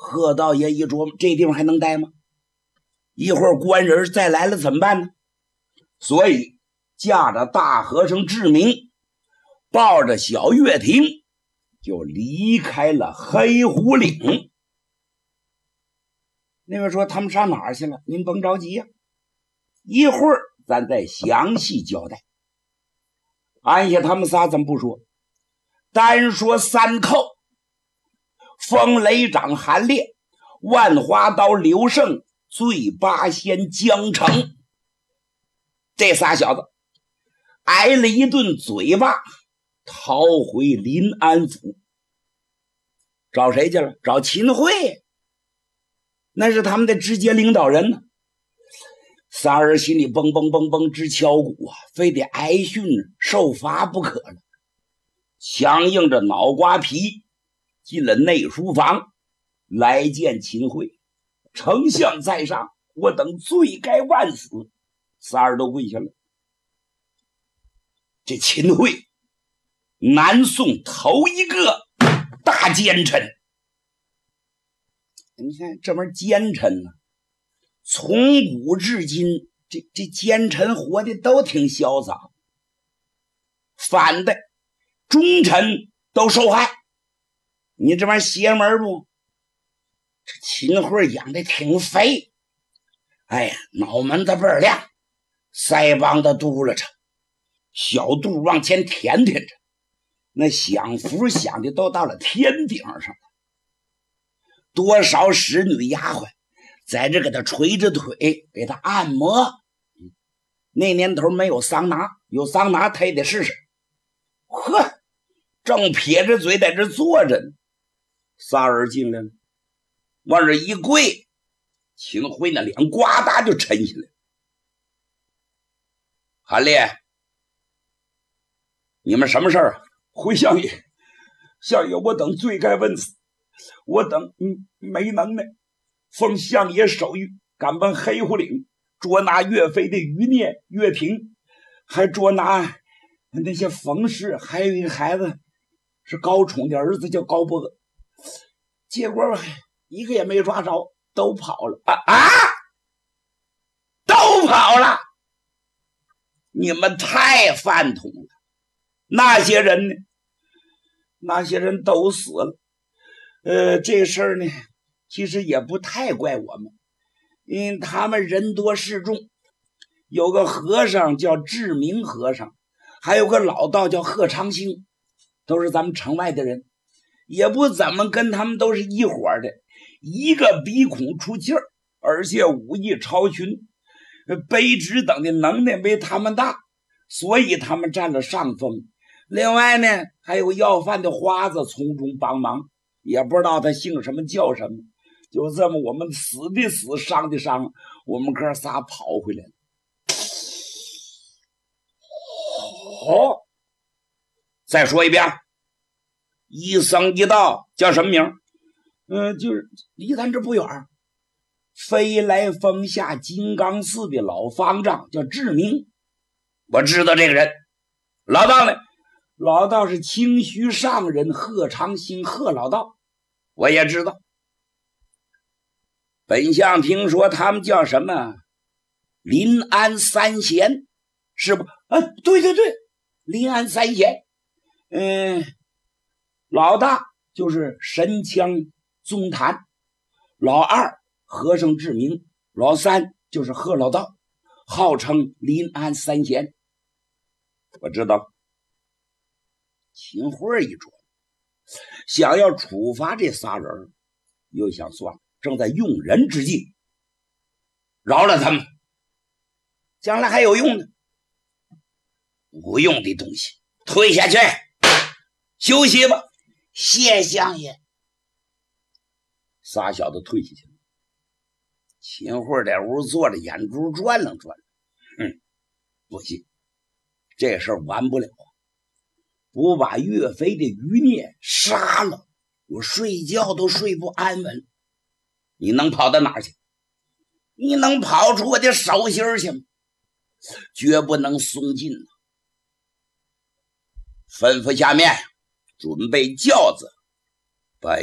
贺道爷一琢磨，这地方还能待吗？一会儿官人再来了怎么办呢？所以驾着大和尚志明，抱着小月亭，就离开了黑虎岭。那位说他们上哪儿去了？您甭着急呀，一会儿咱再详细交代。按下他们仨咱不说，单说三寇：风雷掌韩烈、万花刀刘胜、醉八仙江城。这仨小子挨了一顿嘴巴，逃回临安府。找谁去了？找秦桧，那是他们的直接领导人呢。仨人心里蹦蹦蹦蹦直敲鼓啊，非得挨训受罚不可了。强硬着脑瓜皮进了内书房，来见秦桧。丞相在上，我等罪该万死。仨人都跪下了。这秦桧，南宋头一个大奸臣。你看这门奸臣呢，从古至今，这奸臣活的都挺潇洒，反的忠臣都受害。你这玩意邪门不？这秦桧养的挺肥，哎呀，脑门子倍儿亮，腮帮子嘟噜着，小肚往前舔舔着，那享福享的都到了天顶上了。多少使女丫鬟在这给他捶着腿，给他按摩。那年头没有桑拿，有桑拿他也得试试。呵，正撇着嘴在这坐着呢，仨人进来了，往这一跪，秦桧那脸呱嗒就沉下来。韩烈，你们什么事儿啊？回相爷，相爷，我等罪该问死，我等没能耐，奉相爷手谕，赶奔黑虎岭，捉拿岳飞的余孽岳平，还捉拿那些冯氏，还有一个孩子是高宠的儿子叫高波，结果一个也没抓着，都跑了都跑了！你们太饭桶了！那些人呢？那些人都死了。这事儿呢，其实也不太怪我们，因为他们人多势众，有个和尚叫志明和尚，还有个老道叫贺长兴，都是咱们城外的人，也不怎么跟他们都是一伙的，一个鼻孔出气儿，而且武艺超群，卑职等的能耐没他们大，所以他们占了上风。另外呢，还有要饭的花子从中帮忙，也不知道他姓什么叫什么。就这么我们死的死，伤的伤，我们哥仨跑回来了。再说一遍，一僧一道叫什么名？就是离咱这不远，飞来峰下金刚寺的老方丈叫志明，我知道这个人。老道呢？老道是清虚上人贺长兴，贺老道，我也知道。本相听说他们叫什么临安三贤，是不？对对对，临安三贤。老大就是神枪宗坛，老二和尚志明，老三就是贺老道，号称临安三贤。我知道。秦桧一琢磨，想要处罚这仨人，又想算了，正在用人之际，饶了他们，将来还有用呢。无用的东西，退下去休息吧。谢相爷。仨小子退下去了。秦桧在屋坐着，眼珠转了转，不行，这事儿完不了。不把岳飞的余孽杀了，我睡觉都睡不安稳。你能跑到哪儿去？你能跑出我的手心去吗？绝不能松劲了。吩咐下面准备轿子，